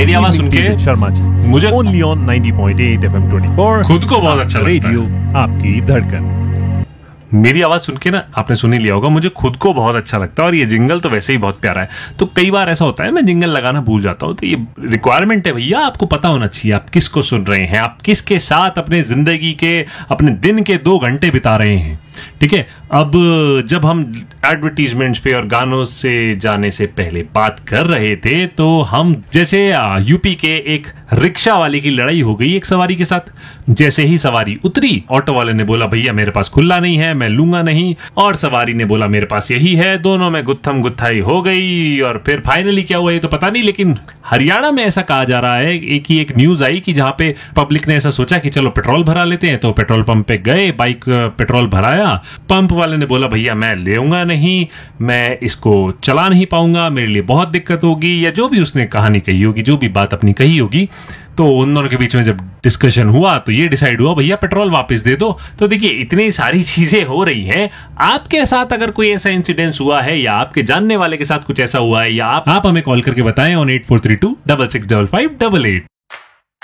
मेरी आवाज सुन के शर्मा जी, मुझे ओनली ऑन 90.8 FM 24 खुद को बहुत अच्छा लगता है। रेडियो आपकी धड़कन। मेरी आवाज सुन के ना आपने सुन ही लिया होगा, मुझे खुद को बहुत अच्छा लगता है और ये जिंगल तो वैसे ही बहुत प्यारा है। तो कई बार ऐसा होता है मैं जिंगल लगाना भूल जाता हूँ, तो ये रिक्वायरमेंट है भैया, आपको पता होना चाहिए आप किसको सुन रहे हैं, आप किसके साथ अपने जिंदगी के अपने दिन के 2 घंटे बिता रहे हैं। ठीक है, अब जब हम एडवर्टीजमेंट्स पे और गानों से जाने से पहले बात कर रहे थे, तो हम जैसे यूपी के एक रिक्शा वाले की लड़ाई हो गई एक सवारी के साथ। जैसे ही सवारी उतरी, ऑटो वाले ने बोला भैया मेरे पास खुला नहीं है, मैं लूंगा नहीं, और सवारी ने बोला मेरे पास यही है। दोनों में गुत्थम गुत्थाई हो गई और फिर फाइनली क्या हुआ ये तो पता नहीं, लेकिन हरियाणा में ऐसा कहा जा रहा है, एक न्यूज आई कि जहां पे पब्लिक ने ऐसा सोचा कि चलो पेट्रोल भरा लेते हैं, तो पेट्रोल पंप पे गए, बाइक पेट्रोल भराया, पंप वाले ने बोला भैया मैं लेऊंगा नहीं, मैं इसको चला नहीं पाऊंगा, मेरे लिए बहुत दिक्कत होगी, या जो भी उसने कहानी कही होगी, जो भी बात अपनी कही होगी। तो उन दोनों के बीच में जब डिस्कशन हुआ तो ये डिसाइड हुआ भैया पेट्रोल वापस दे दो। तो देखिए इतनी सारी चीजें हो रही हैं, आपके साथ अगर कोई ऐसा इंसिडेंस हुआ है या आपके जानने वाले के साथ कुछ ऐसा हुआ है, या आप हमें कॉल करके बताएं ऑन 8432 665588।